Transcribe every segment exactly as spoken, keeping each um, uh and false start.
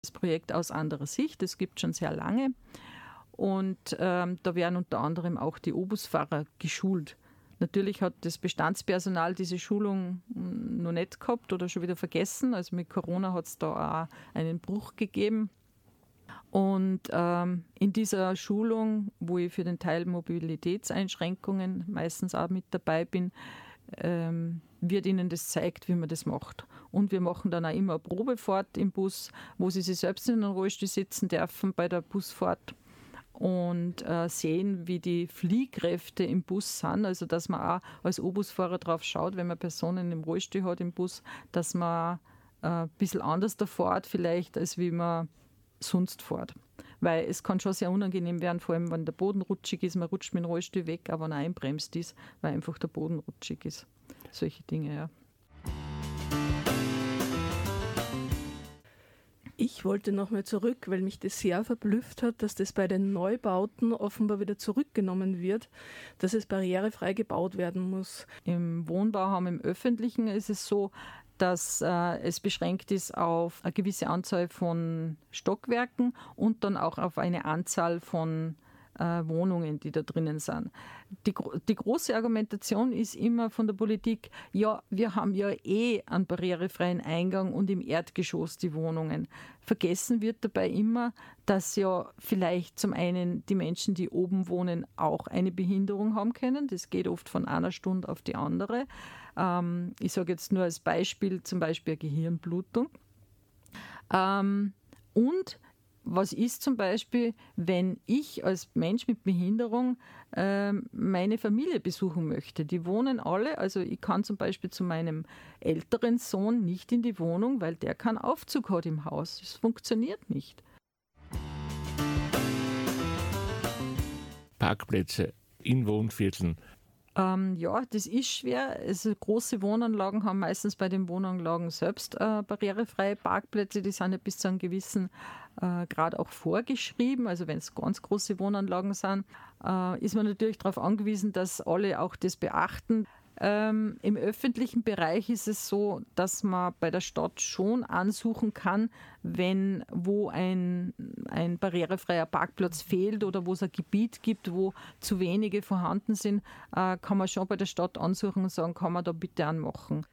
Das Projekt aus anderer Sicht, das gibt es schon sehr lange. Und ähm, da werden unter anderem auch die Obusfahrer geschult. Natürlich hat das Bestandspersonal diese Schulung noch nicht gehabt oder schon wieder vergessen. Also mit Corona hat es da auch einen Bruch gegeben. Und ähm, in dieser Schulung, wo ich für den Teil Mobilitätseinschränkungen meistens auch mit dabei bin, ähm, wird ihnen das gezeigt, wie man das macht. Und wir machen dann auch immer eine Probefahrt im Bus, wo sie sich selbst in den Rollstuhl sitzen dürfen bei der Busfahrt und äh, sehen, wie die Fliehkräfte im Bus sind. Also dass man auch als O-Busfahrer drauf schaut, wenn man Personen im Rollstuhl hat im Bus, dass man äh, ein bisschen anders da fährt vielleicht, als wie man sonst fährt. Weil es kann schon sehr unangenehm werden, vor allem wenn der Boden rutschig ist, man rutscht mit dem Rollstuhl weg, aber wenn er einbremst ist, weil einfach der Boden rutschig ist. Solche Dinge, ja. Ich wollte nochmal zurück, weil mich das sehr verblüfft hat, dass das bei den Neubauten offenbar wieder zurückgenommen wird, dass es barrierefrei gebaut werden muss. Im Wohnbauraum, im Öffentlichen ist es so, dass äh, es beschränkt ist auf eine gewisse Anzahl von Stockwerken und dann auch auf eine Anzahl von äh, Wohnungen, die da drinnen sind. Die, die große Argumentation ist immer von der Politik, ja, wir haben ja eh einen barrierefreien Eingang und im Erdgeschoss die Wohnungen. Vergessen wird dabei immer, dass ja vielleicht zum einen die Menschen, die oben wohnen, auch eine Behinderung haben können. Das geht oft von einer Stunde auf die andere. Ähm, ich sage jetzt nur als Beispiel zum Beispiel eine Gehirnblutung. Ähm, und was ist zum Beispiel, wenn ich als Mensch mit Behinderung äh, meine Familie besuchen möchte? Die wohnen alle, also ich kann zum Beispiel zu meinem älteren Sohn nicht in die Wohnung, weil der keinen Aufzug hat im Haus. Das funktioniert nicht. Parkplätze in Wohnvierteln. Ähm, ja, das ist schwer. Also große Wohnanlagen haben meistens bei den Wohnanlagen selbst äh, barrierefreie Parkplätze. Die sind ja bis zu einem gewissen äh, Grad auch vorgeschrieben. Also wenn es ganz große Wohnanlagen sind, äh, ist man natürlich darauf angewiesen, dass alle auch das beachten. Ähm, Im öffentlichen Bereich ist es so, dass man bei der Stadt schon ansuchen kann, wenn wo ein, ein barrierefreier Parkplatz fehlt oder wo es ein Gebiet gibt, wo zu wenige vorhanden sind, äh, kann man schon bei der Stadt ansuchen und sagen, kann man da bitte anmachen.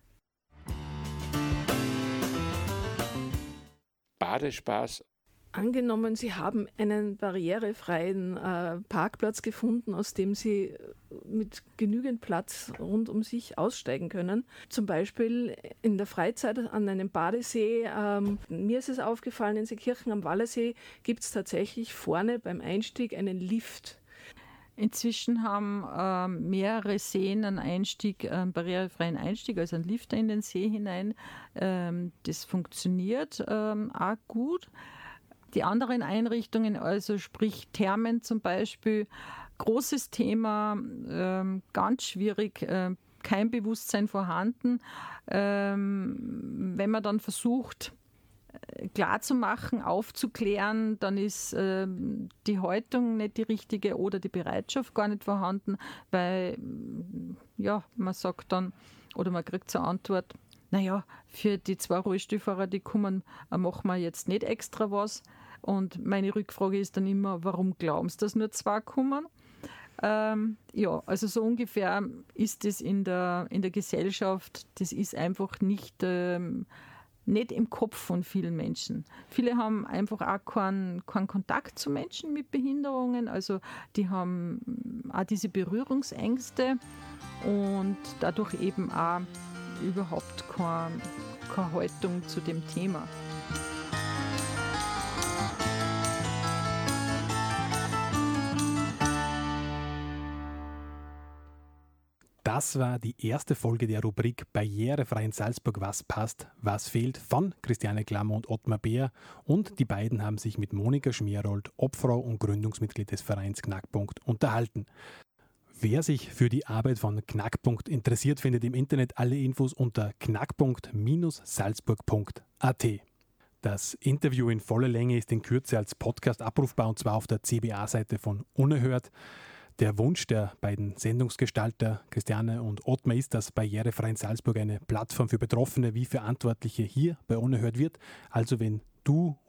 Badespaß. Angenommen, Sie haben einen barrierefreien äh, Parkplatz gefunden, aus dem Sie mit genügend Platz rund um sich aussteigen können. Zum Beispiel in der Freizeit an einem Badesee. Ähm, mir ist es aufgefallen, in Seekirchen am Wallersee gibt es tatsächlich vorne beim Einstieg einen Lift. Inzwischen haben äh, mehrere Seen einen Einstieg, einen barrierefreien Einstieg, also einen Lifter in den See hinein. Ähm, das funktioniert ähm, auch gut. Die anderen Einrichtungen, also sprich Thermen zum Beispiel, großes Thema, ähm, ganz schwierig, äh, kein Bewusstsein vorhanden. Ähm, wenn man dann versucht, klarzumachen, aufzuklären, dann ist äh, die Haltung nicht die richtige oder die Bereitschaft gar nicht vorhanden, weil ja, man sagt dann oder man kriegt zur Antwort, naja, für die zwei Rollstuhlfahrer, die kommen, machen wir jetzt nicht extra was. Und meine Rückfrage ist dann immer, warum glauben Sie, dass nur zwei kommen? Ähm, ja, also so ungefähr ist es in der, in der Gesellschaft, das ist einfach nicht, ähm, nicht im Kopf von vielen Menschen. Viele haben einfach auch keinen, keinen Kontakt zu Menschen mit Behinderungen, also die haben auch diese Berührungsängste und dadurch eben auch überhaupt keine, keine Haltung zu dem Thema. Das war die erste Folge der Rubrik Barrierefrei in Salzburg, was passt, was fehlt von Christiane Klammer und Ottmar Beer, und die beiden haben sich mit Monika Schmerold, Obfrau und Gründungsmitglied des Vereins Knackpunkt, unterhalten. Wer sich für die Arbeit von Knackpunkt interessiert, findet im Internet alle Infos unter knackpunkt salzburg punkt a t. Das Interview in voller Länge ist in Kürze als Podcast abrufbar, und zwar auf der C B A-Seite von Unerhört. Der Wunsch der beiden Sendungsgestalter Christiane und Ottmar ist, dass Barrierefrei in Salzburg eine Plattform für Betroffene wie Verantwortliche hier bei Unerhört wird. Also wenn du